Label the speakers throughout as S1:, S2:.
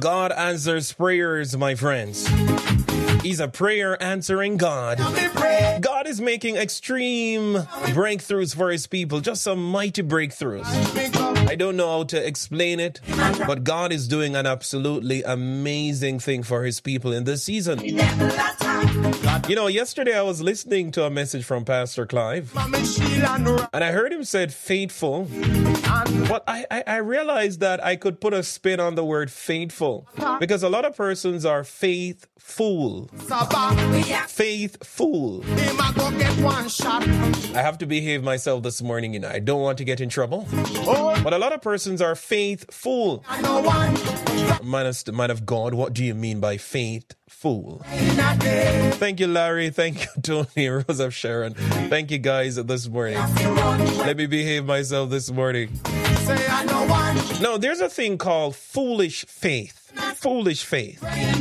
S1: God answers prayers, my friends. He's a prayer answering God. God is making extreme breakthroughs for his people, just some mighty breakthroughs. I don't know how to explain it, but God is doing an absolutely amazing thing for his people in this season. You know, yesterday I was listening to a message from Pastor Clive, and I heard him said faithful, but I realized that I could put a spin on the word faithful, because a lot of persons are faithful. Faithful. I have to behave myself this morning, you know. I don't want to get in trouble. But a lot of persons are faithful. Man of God, what do you mean by faithful? Thank you, Larry. Thank you, Tony, Rose of Sharon. Thank you, guys, this morning. Let me behave myself this morning. No, there's a thing called foolish faith. Foolish faith.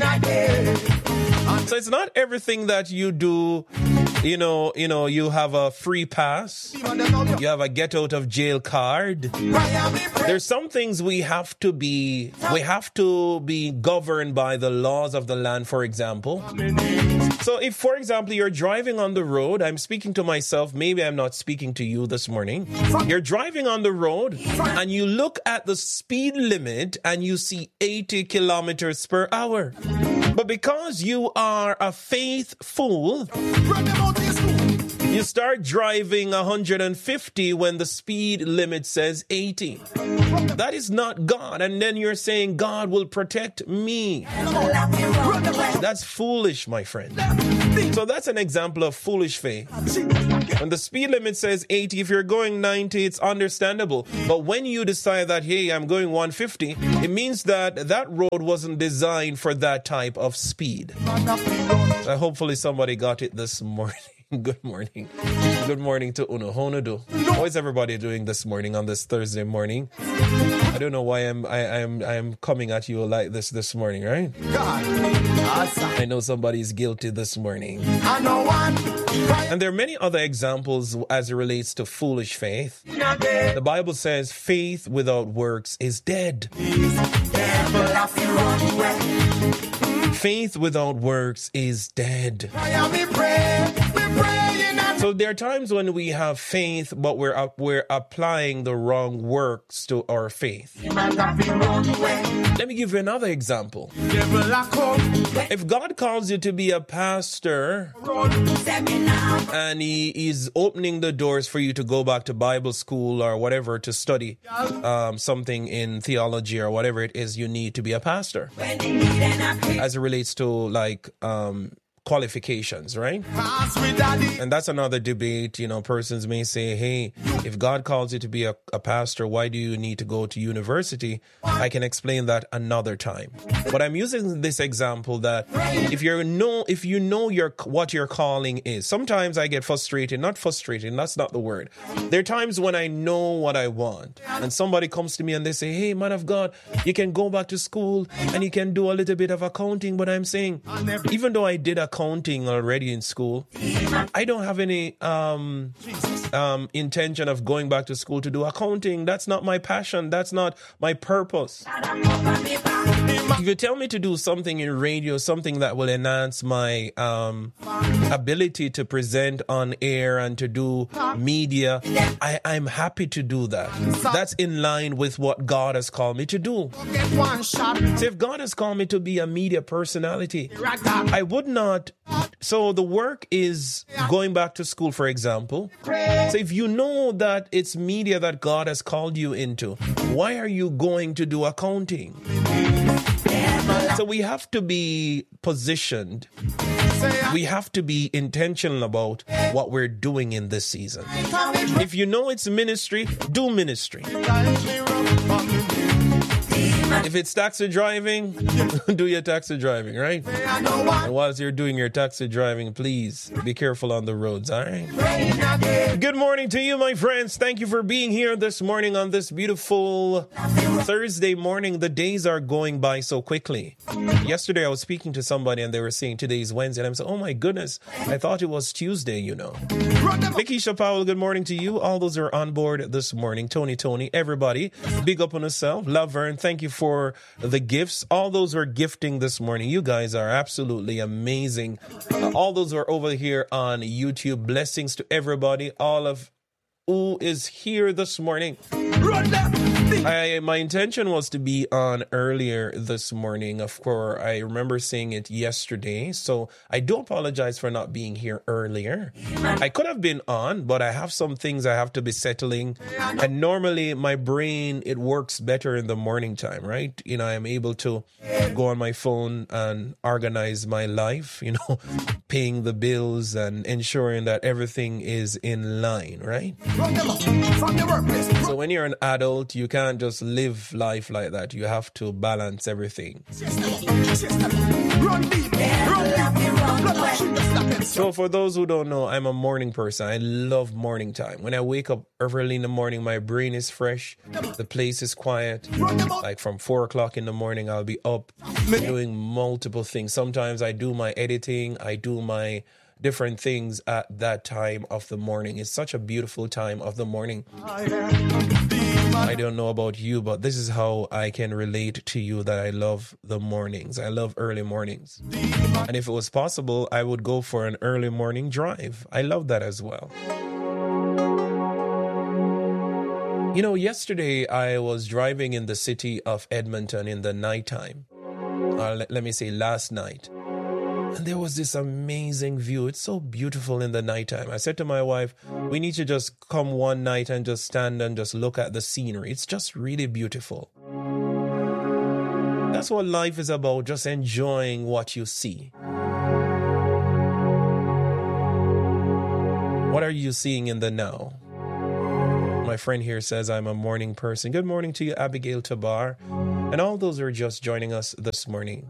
S1: So it's not everything that you do, you know, you have a free pass, you have a get out of jail card. There's some things we have to be governed by the laws of the land, for example. So if, for example, you're driving on the road, I'm speaking to myself, maybe I'm not speaking to you this morning. You're driving on the road and you look at the speed limit and you see 80 kilometers per hour. But because you are a faithful, you start driving 150 when the speed limit says 80. That is not God. And then you're saying God will protect me. That's foolish, my friend. So that's an example of foolish faith. When the speed limit says 80, if you're going 90, it's understandable. But when you decide that, hey, I'm going 150, it means that that road wasn't designed for that type of speed. So hopefully somebody got it this morning. Good morning. Good morning to Uno. How is everybody doing this morning on this Thursday morning? I don't know why I am coming at you like this morning, right? I know somebody's guilty this morning. And there are many other examples as it relates to foolish faith. The Bible says faith without works is dead. Faith without works is dead. So there are times when we have faith, but we're applying the wrong works to our faith. Let me give you another example. If God calls you to be a pastor and he is opening the doors for you to go back to Bible school or whatever to study something in theology or whatever it is you need to be a pastor, as it relates to like qualifications, right? And that's another debate. You know, persons may say, hey, if God calls you to be a pastor, why do you need to go to university? I can explain that another time. But I'm using this example that if you know what your calling is, sometimes I get frustrated. Not frustrated, that's not the word. There are times when I know what I want and somebody comes to me and they say, hey, man of God, you can go back to school and you can do a little bit of accounting. But I'm saying, even though I did accounting already in school, I don't have any intention of going back to school to do accounting. That's not my passion. That's not my purpose. If you tell me to do something in radio, something that will enhance my ability to present on air and to do media, I'm happy to do that. That's in line with what God has called me to do. So if God has called me to be a media personality, I would not. So the work is going back to school, for example. So if you know that it's media that God has called you into, why are you going to do accounting? So we have to be positioned. We have to be intentional about what we're doing in this season. If you know it's ministry, do ministry. If it's taxi driving, do your taxi driving, right? And whilst you're doing your taxi driving, please be careful on the roads, all right? Good morning to you, my friends. Thank you for being here this morning on this beautiful Thursday morning. The days are going by so quickly. Yesterday, I was speaking to somebody and they were saying today's Wednesday. And I'm saying, oh my goodness, I thought it was Tuesday, you know. Lakeisha Powell, good morning to you. All those who are on board this morning. Tony, everybody, big up on yourself. Laverne, thank you for for the gifts. All those who are gifting this morning, you guys are absolutely amazing. All those who are over here on YouTube, blessings to everybody. All of who is here this morning. My intention was to be on earlier this morning. Of course, I remember saying it yesterday, so I do apologize for not being here earlier. I could have been on, but I have some things I have to be settling. And normally my brain, it works better in the morning time, right? You know, I'm able to go on my phone and organize my life, you know, paying the bills and ensuring that everything is in line, right? So when you're an adult, you can't just live life like that. You have to balance everything. So for those who don't know, I'm a morning person. I love morning time. When I wake up early in the morning, my brain is fresh. The place is quiet. Like from 4 o'clock in the morning, I'll be up doing multiple things. Sometimes I do my editing. I do my different things at that time of the morning. It's such a beautiful time of the morning. I don't know about you, but this is how I can relate to you that I love the mornings. I love early mornings. And if it was possible, I would go for an early morning drive. I love that as well. You know, yesterday I was driving in the city of Edmonton in the nighttime. Let me say last night. And there was this amazing view. It's so beautiful in the nighttime. I said to my wife, we need to just come one night and just stand and just look at the scenery. It's just really beautiful. That's what life is about, just enjoying what you see. What are you seeing in the now? My friend here says I'm a morning person. Good morning to you, Abigail Tabar. And all those who are just joining us this morning.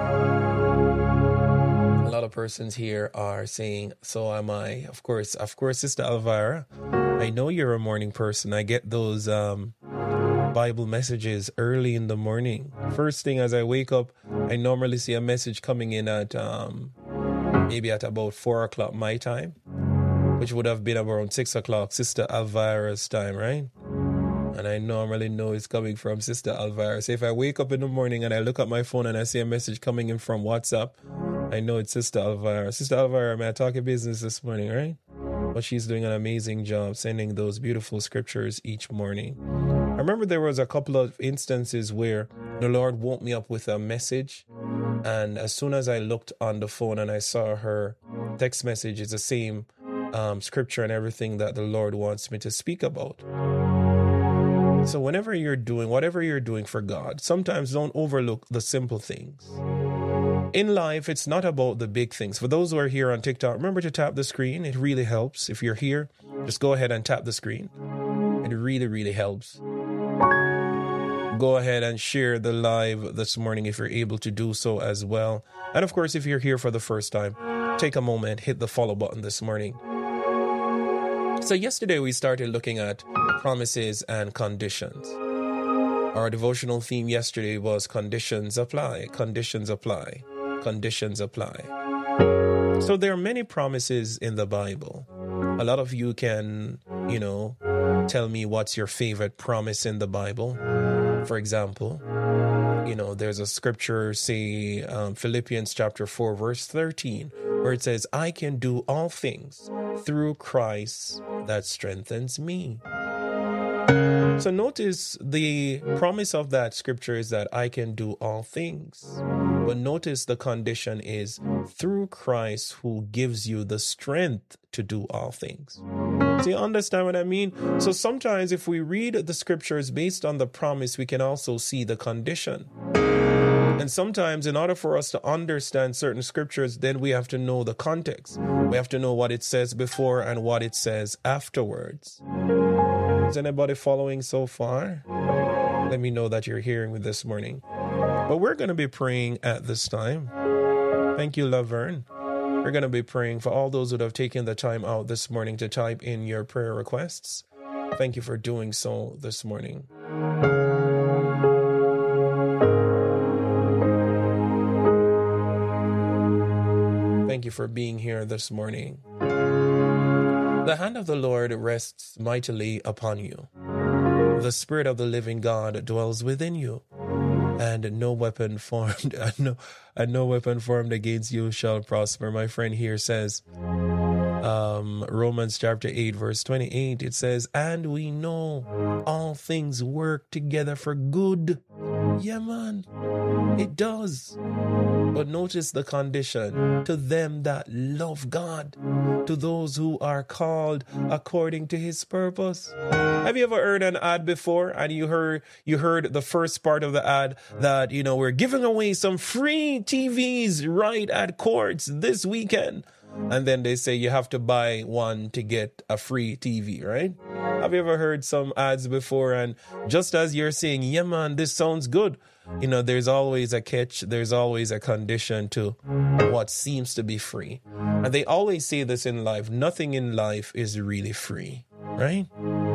S1: A lot of persons here are saying, so am I. Of course, Sister Alvara. I know you're a morning person. I get those Bible messages early in the morning. First thing as I wake up, I normally see a message coming in at maybe at about 4 o'clock my time, which would have been around 6 o'clock Sister Alvara's time, right? And I normally know it's coming from Sister Alvara. So if I wake up in the morning and I look at my phone and I see a message coming in from WhatsApp, I know it's Sister Alvara. Sister Alvara, may I talk your business this morning, right? But she's doing an amazing job sending those beautiful scriptures each morning. I remember there was a couple of instances where the Lord woke me up with a message. And as soon as I looked on the phone and I saw her text message, it's the same scripture and everything that the Lord wants me to speak about. So whenever you're doing, whatever you're doing for God, sometimes don't overlook the simple things. In life, it's not about the big things. For those who are here on TikTok, remember to tap the screen. It really helps. If you're here, just go ahead and tap the screen. It really, really helps. Go ahead and share the live this morning if you're able to do so as well. And of course, if you're here for the first time, take a moment, hit the follow button this morning. So yesterday we started looking at promises and conditions. Our devotional theme yesterday was conditions apply, conditions apply, conditions apply. So there are many promises in the Bible. A lot of you can, tell me what's your favorite promise in the Bible. For example, there's a scripture, say Philippians chapter 4, verse 13, where it says, I can do all things through Christ that strengthens me. So notice the promise of that scripture is that I can do all things. But notice the condition is through Christ who gives you the strength to do all things. So you understand what I mean? So sometimes if we read the scriptures based on the promise, we can also see the condition. And sometimes in order for us to understand certain scriptures, then we have to know the context. We have to know what it says before and what it says afterwards. Is anybody following so far? Let me know that you're hearing me this morning. But we're going to be praying at this time. Thank you, Laverne. We're going to be praying for all those who have taken the time out this morning to type in your prayer requests. Thank you for doing so this morning. Thank you for being here this morning. The hand of the Lord rests mightily upon you. The Spirit of the living God dwells within you. and no weapon formed and no weapon formed against you shall prosper. My friend here says, Romans chapter 8 verse 28, it says, and we know all things work together for good. Yeah, man, it does. But notice the condition: to them that love God, to those who are called according to his purpose. Have you ever heard an ad before and you heard the first part of the ad that, we're giving away some free TVs right at Courts this weekend? And then they say you have to buy one to get a free TV, right? Have you ever heard some ads before? And just as you're saying, yeah, man, this sounds good, there's always a catch. There's always a condition to what seems to be free. And they always say this in life: nothing in life is really free, right?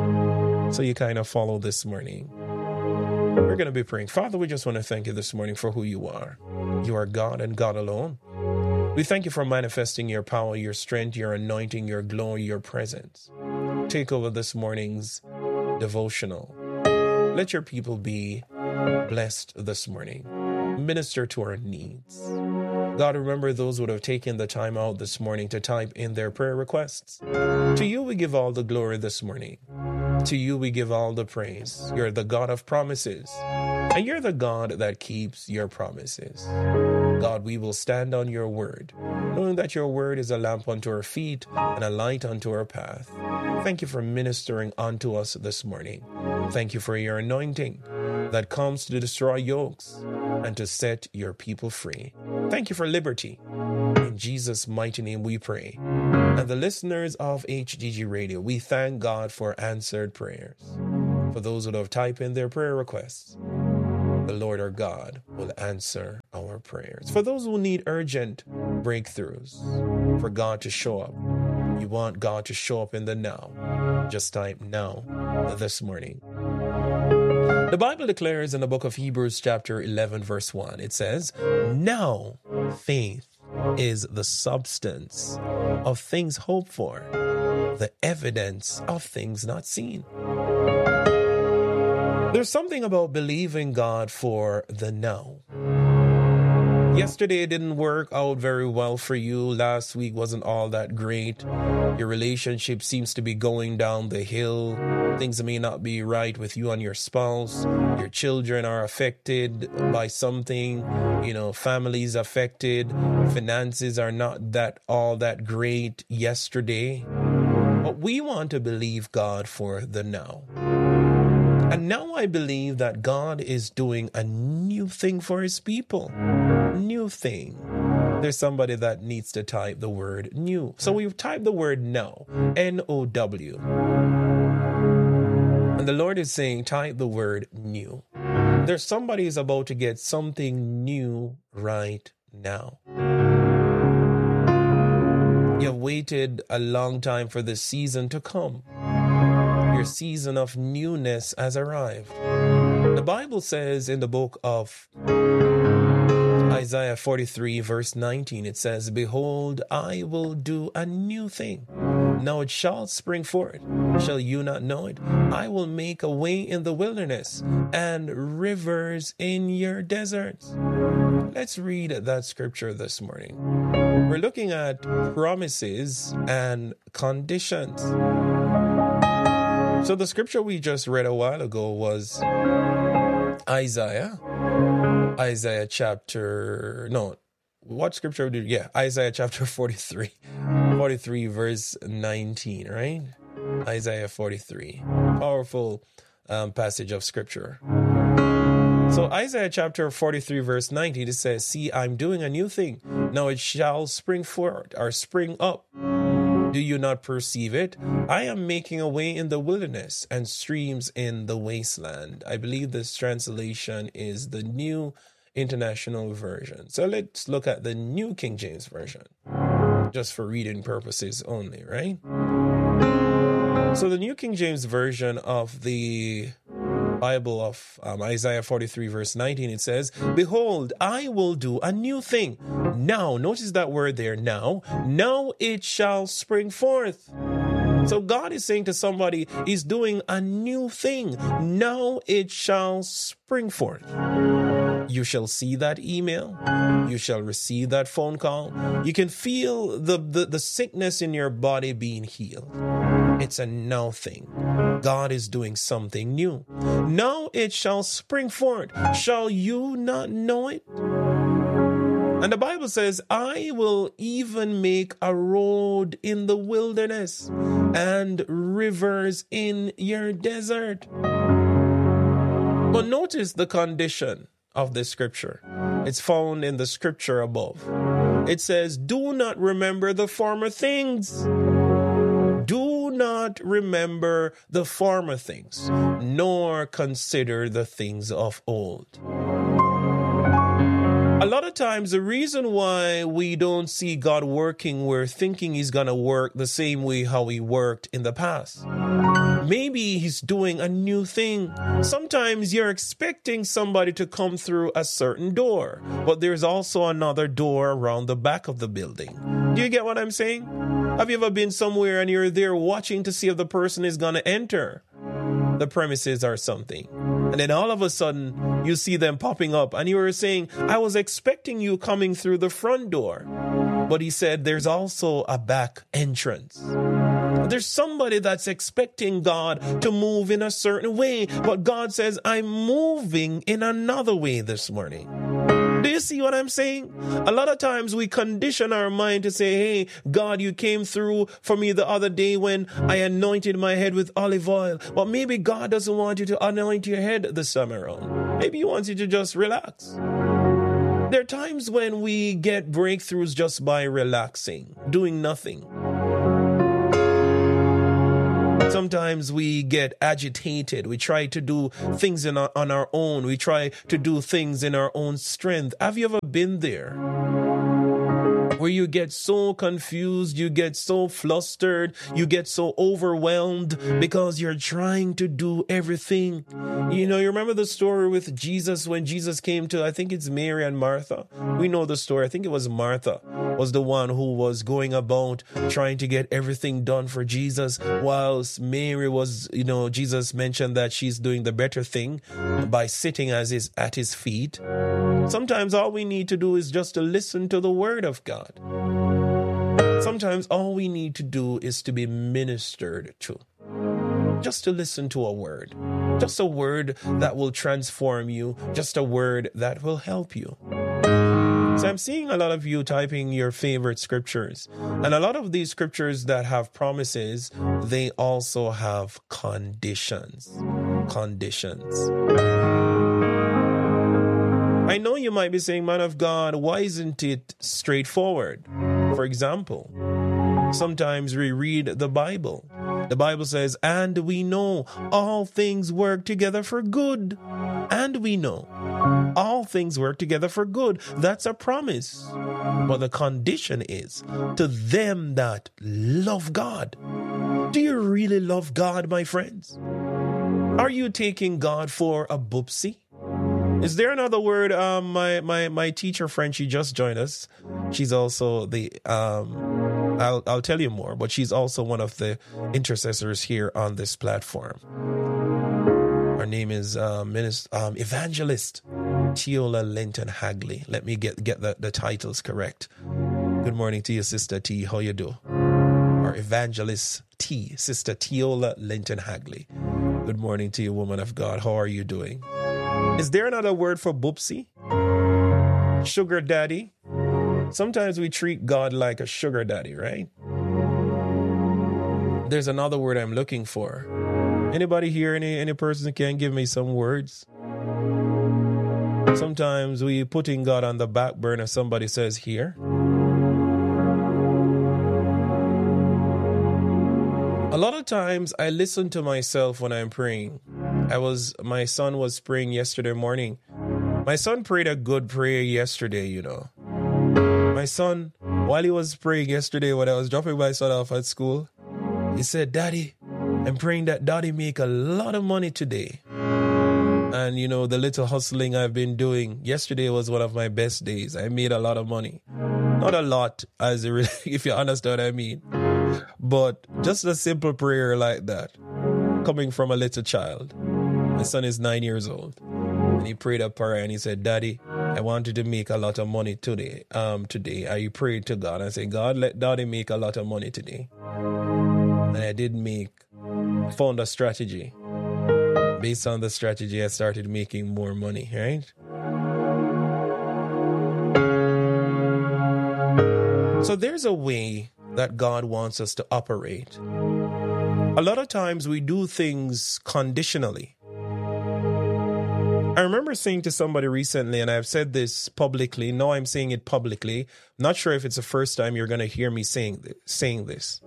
S1: So you kind of follow this morning. We're going to be praying. Father, we just want to thank you this morning for who you are. You are God and God alone. We thank you for manifesting your power, your strength, your anointing, your glory, your presence. Take over this morning's devotional. Let your people be blessed this morning. Minister to our needs. God, remember those who would have taken the time out this morning to type in their prayer requests. To you we give all the glory this morning. To you we give all the praise. You're the God of promises, and you're the God that keeps your promises. God, we will stand on your word, knowing that your word is a lamp unto our feet and a light unto our path. Thank you for ministering unto us this morning. Thank you for your anointing that comes to destroy yokes and to set your people free. Thank you for liberty. In Jesus' mighty name we pray. And the listeners of HGG Radio, we thank God for answered prayers. For those who have typed in their prayer requests, the Lord our God will answer our prayers. For those who need urgent breakthroughs, for God to show up, you want God to show up in the now, just type now this morning. The Bible declares in the book of Hebrews chapter 11 verse 1, it says, now faith is the substance of things hoped for, the evidence of things not seen. There's something about believing God for the now. Yesterday it didn't work out very well for you. Last week wasn't all that great. Your relationship seems to be going down the hill. Things may not be right with you and your spouse. Your children are affected by something. Families affected. Finances are not all that great yesterday. But we want to believe God for the now. And now I believe that God is doing a new thing for his people. New thing. There's somebody that needs to type the word new. So we've typed the word now. N-O-W. And the Lord is saying, type the word new. There's somebody who's about to get something new right now. You've waited a long time for this season to come. Your season of newness has arrived. The Bible says in the book of Isaiah 43 verse 19, it says, behold, I will do a new thing. Now it shall spring forth. Shall you not know it? I will make a way in the wilderness and rivers in your deserts. Let's read that scripture this morning. We're looking at promises and conditions. So the scripture we just read a while ago was Isaiah chapter, Isaiah chapter 43 verse 19, right? Isaiah 43, powerful passage of scripture. So Isaiah chapter 43 verse 19, it says, see, I'm doing a new thing. Now it shall spring forth or spring up. Do you not perceive it? I am making a way in the wilderness and streams in the wasteland. I believe this translation is the New International Version. So let's look at the New King James Version, just for reading purposes only, right? So the New King James Version of the Bible of Isaiah 43 verse 19, it says, behold, I will do a new thing. Now, notice that word there, now it shall spring forth. So God is saying to somebody, he's doing a new thing. Now it shall spring forth. You shall see that email. You shall receive that phone call. You can feel the sickness in your body being healed. It's a now thing. God is doing something new. Now it shall spring forth. Shall you not know it? And the Bible says, I will even make a road in the wilderness and rivers in your desert. But notice the condition of this scripture. It's found in the scripture above. It says, do not remember the former things. Do not remember the former things, nor consider the things of old. A lot of times, the reason why we don't see God working, we're thinking he's going to work the same way how he worked in the past. Maybe he's doing a new thing. Sometimes you're expecting somebody to come through a certain door, but there's also another door around the back of the building. Do you get what I'm saying? Have you ever been somewhere and you're there watching to see if the person is going to enter the premises or something? And then all of a sudden, you see them popping up and you were saying, I was expecting you coming through the front door. But he said, there's also a back entrance. There's somebody that's expecting God to move in a certain way, but God says, I'm moving in another way this morning. Do you see what I'm saying? A lot of times we condition our mind to say, hey, God, you came through for me the other day when I anointed my head with olive oil. But maybe God doesn't want you to anoint your head this time around. Maybe he wants you to just relax. There are times when we get breakthroughs just by relaxing, doing nothing. Sometimes we get agitated. We try to do things on our own. We try to do things in our own strength. Have you ever been there? Where you get so confused, you get so flustered, you get so overwhelmed because you're trying to do everything. You know, you remember the story with Jesus when Jesus came to, I think it's Mary and Martha. We know the story. I think it was Martha was the one who was going about trying to get everything done for Jesus, whilst Mary was, you know, Jesus mentioned that she's doing the better thing by sitting at his feet. Sometimes all we need to do is just to listen to the word of God. Sometimes all we need to do is to be ministered to. Just to listen to a word. Just a word that will transform you. Just a word that will help you. So I'm seeing a lot of you typing your favorite scriptures. And a lot of these scriptures that have promises, they also have conditions. Conditions. I know you might be saying, man of God, why isn't it straightforward? For example, sometimes we read the Bible. The Bible says, and we know all things work together for good. And we know all things work together for good. That's a promise. But the condition is to them that love God. Do you really love God, my friends? Are you taking God for a boopsie? Is there another word? My teacher friend, she just joined us. She's also the I'll tell you more, but she's also one of the intercessors here on this platform. Her name is Evangelist Teola Linton Hagley. Let me get the titles correct. Good morning to you, Sister T. How you do? Or Evangelist T, Sister Teola Linton Hagley. Good morning to you, woman of God. How are you doing? Is there another word for boopsie? Sugar daddy? Sometimes we treat God like a sugar daddy, right? There's another word I'm looking for. Anybody here, any person can give me some words? Sometimes we putting God on the back burner, somebody says here. A lot of times I listen to myself when I'm praying. My son was praying yesterday morning. My son prayed a good prayer yesterday, you know. My son, while he was praying yesterday when I was dropping my son off at school, he said, Daddy, I'm praying that Daddy make a lot of money today. And, you know, the little hustling I've been doing, yesterday was one of my best days. I made a lot of money. Not a lot, if you understand what I mean. But just a simple prayer like that, coming from a little child. My son is 9 years old. And he prayed a prayer and he said, Daddy, I wanted to make a lot of money today. I prayed to God. I said, God, let Daddy make a lot of money today. And I did found a strategy. Based on the strategy, I started making more money, right? So there's a way that God wants us to operate. A lot of times we do things conditionally. I remember saying to somebody recently, and I've said this publicly, now I'm saying it publicly. I'm not sure if it's the first time you're going to hear me saying this.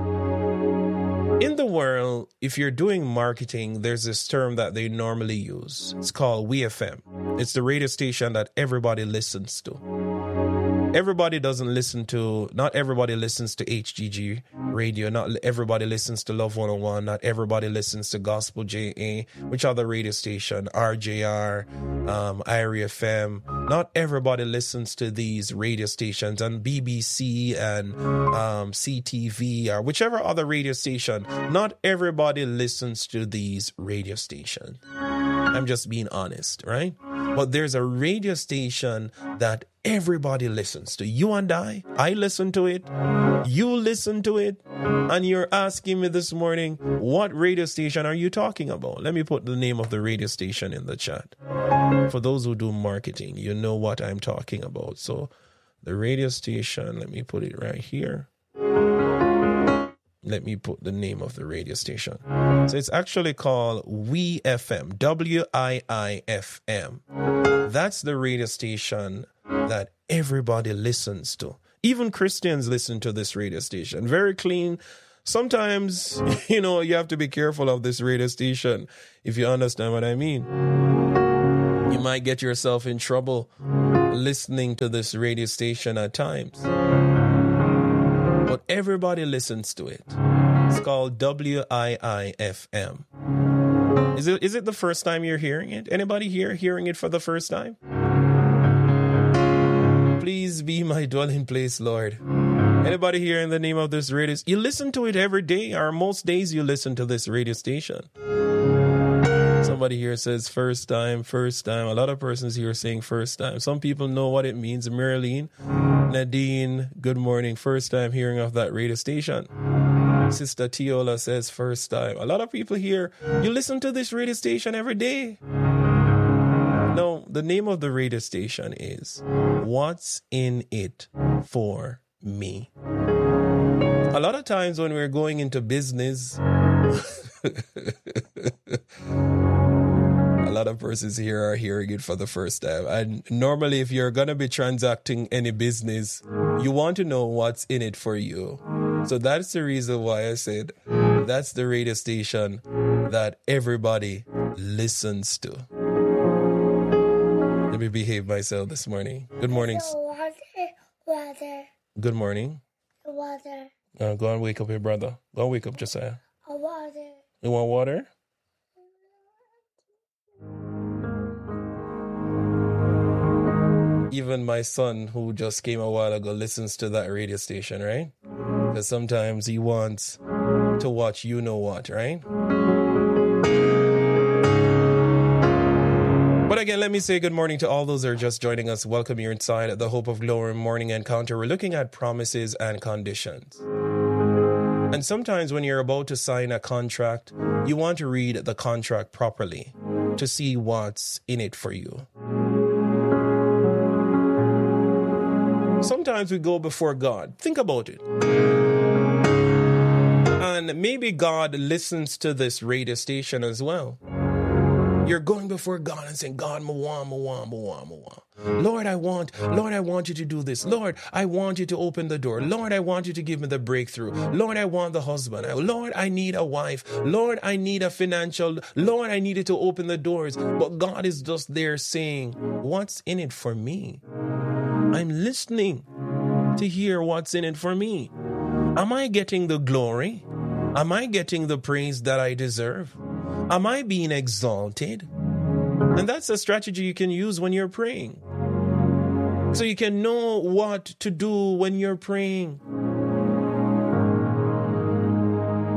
S1: In the world, if you're doing marketing, there's this term that they normally use. It's called WeFM. It's the radio station that everybody listens to. Not everybody listens to HGG radio. Not everybody listens to Love 101. Not everybody listens to Gospel JA, which other radio station, RJR, IRI FM. Not everybody listens to these radio stations, and BBC and CTV or whichever other radio station. Not everybody listens to these radio stations. I'm just being honest, right? But there's a radio station that everybody listens to. You and I listen to it. You listen to it. And you're asking me this morning, what radio station are you talking about? Let me put the name of the radio station in the chat. For those who do marketing, you know what I'm talking about. So the radio station, let me put it right here. Let me put the name of the radio station. So it's actually called WIIFM, WIIFM. That's the radio station that everybody listens to. Even Christians listen to this radio station. Very clean. Sometimes, you have to be careful of this radio station, if you understand what I mean. You might get yourself in trouble listening to this radio station at times. But everybody listens to it. It's called WIIFM. Is it the first time you're hearing it? Anybody here hearing it for the first time? Please be my dwelling place, Lord. Anybody here in the name of this radio? You listen to it every day, or most days you listen to this radio station. Somebody here says first time. A lot of persons here are saying first time. Some people know what it means. Marilyn, Nadine, good morning. First time hearing of that radio station. Sister Tiola says first time. A lot of people here, you listen to this radio station every day. No, the name of the radio station is What's in It for Me. A lot of times when we're going into business, a lot of persons here are hearing it for the first time. And normally, if you're going to be transacting any business, you want to know what's in it for you. So that's the reason why I said that's the radio station that everybody listens to. Let me behave myself this morning. Good morning.
S2: Water.
S1: Good morning.
S2: Water.
S1: Go and wake up your brother. Go and wake up Josiah.
S2: Water.
S1: You want water? Even my son, who just came a while ago, listens to that radio station, right? Because sometimes he wants to watch you know what, right? But again, let me say good morning to all those who are just joining us. Welcome you inside the Hope of Glory Morning Encounter. We're looking at promises and conditions. And sometimes when you're about to sign a contract, you want to read the contract properly to see what's in it for you. Sometimes we go before God. Think about it. And maybe God listens to this radio station as well. You're going before God and saying, God, Lord, I want you to do this. Lord, I want you to open the door. Lord, I want you to give me the breakthrough. Lord, I want the husband. Lord, I need a wife. Lord, I need a financial. Lord, I need it to open the doors. But God is just there saying, what's in it for me? I'm listening to hear what's in it for me. Am I getting the glory? Am I getting the praise that I deserve? Am I being exalted? And that's a strategy you can use when you're praying. So you can know what to do when you're praying.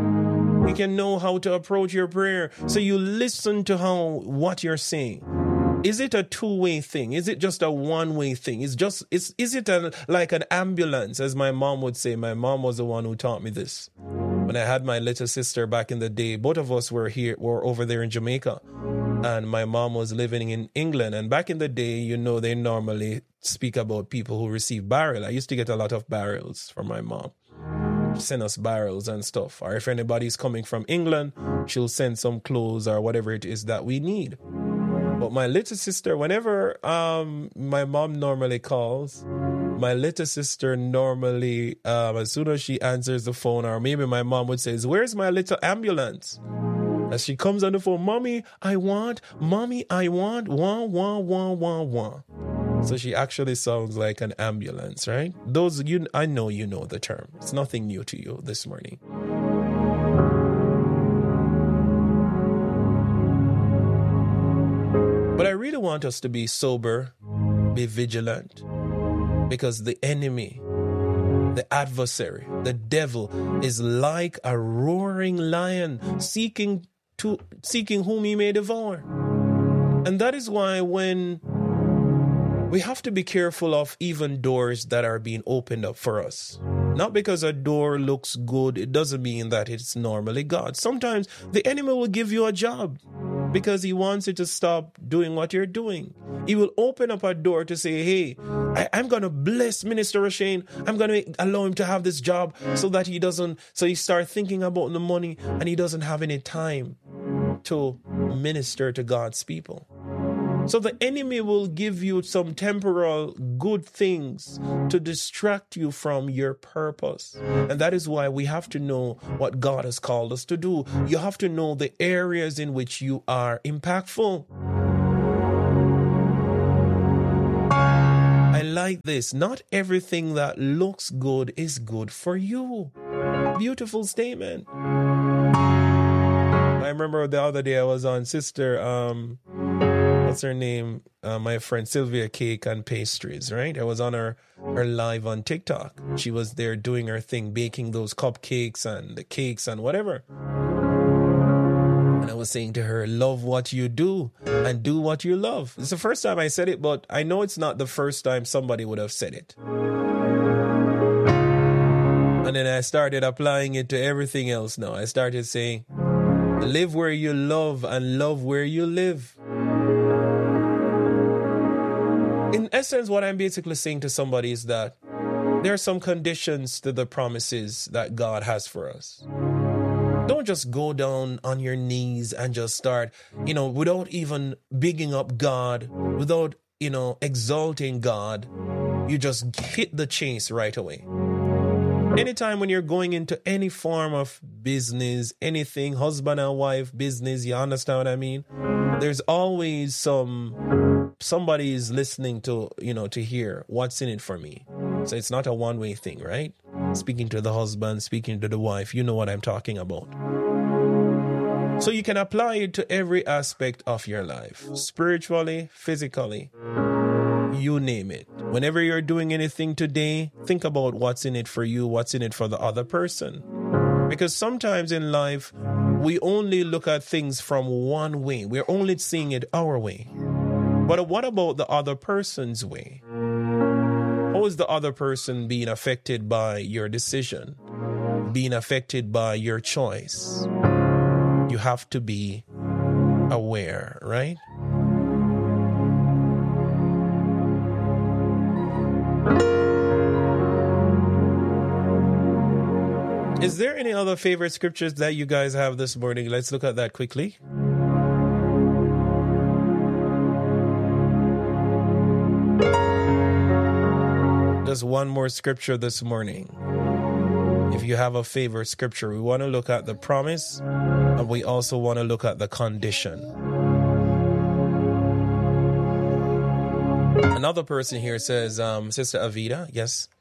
S1: You can know how to approach your prayer. So you listen to what you're saying. Is it a two-way thing? Is it just a one-way thing? Is it like an ambulance, as my mom would say? My mom was the one who taught me this. When I had my little sister back in the day, both of us were over there in Jamaica, and my mom was living in England. And back in the day, they normally speak about people who receive barrel. I used to get a lot of barrels from my mom. Send us barrels and stuff. Or if anybody's coming from England, she'll send some clothes or whatever it is that we need. But my little sister, whenever my mom normally calls, my little sister normally, as soon as she answers the phone, or maybe my mom would say, "Where's my little ambulance?" As she comes on the phone, "Mommy, I want, wah, wah, wah, wah, wah." So she actually sounds like an ambulance, right? I know you know the term. It's nothing new to you this morning. But I really want us to be sober, be vigilant, because the enemy, the adversary, the devil is like a roaring lion seeking whom he may devour. And that is why when we have to be careful of even doors that are being opened up for us. Not because a door looks good, it doesn't mean that it's normally God. Sometimes the enemy will give you a job because he wants you to stop doing what you're doing. He will open up a door to say, "Hey, I'm going to bless Minister Rashane. I'm going to allow him to have this job so that he starts thinking about the money and he doesn't have any time to minister to God's people." So the enemy will give you some temporal good things to distract you from your purpose. And that is why we have to know what God has called us to do. You have to know the areas in which you are impactful. I like this. Not everything that looks good is good for you. Beautiful statement. I remember the other day I was on Sister, what's her name? My friend Sylvia Cake and Pastries, right? I was on her live on TikTok. She was there doing her thing, baking those cupcakes and the cakes and whatever. And I was saying to her, love what you do and do what you love. It's the first time I said it, but I know it's not the first time somebody would have said it. And then I started applying it to everything else now. I started saying, live where you love and love where you live. In essence, what I'm basically saying to somebody is that there are some conditions to the promises that God has for us. Don't just go down on your knees and just start, without even bigging up God, without, exalting God, you just hit the chase right away. Anytime when you're going into any form of business, anything, husband and wife business, you understand what I mean? There's always somebody is listening to hear what's in it for me. So it's not a one-way thing, right? Speaking to the husband, speaking to the wife, you know what I'm talking about. So you can apply it to every aspect of your life, spiritually, physically, you name it. Whenever you're doing anything today, think about what's in it for you, what's in it for the other person. Because sometimes in life, we only look at things from one way. We're only seeing it our way. But what about the other person's way? How is the other person being affected by your decision? Being affected by your choice? You have to be aware, right? Is there any other favorite scriptures that you guys have this morning? Let's look at that quickly. Just one more scripture this morning. If you have a favorite scripture, we want to look at the promise and we also want to look at the condition. Another person here says, Sister Avita, yes.